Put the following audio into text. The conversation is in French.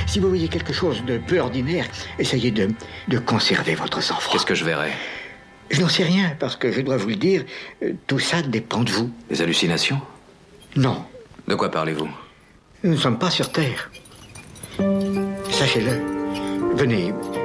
Si vous voyez quelque chose de peu ordinaire, essayez de conserver votre sang-froid. Qu'est-ce que je verrai? Je n'en sais rien, parce que je dois vous le dire, tout ça dépend de vous. Des hallucinations? Non. De quoi parlez-vous? Nous ne sommes pas sur Terre. Sachez-le. Venez,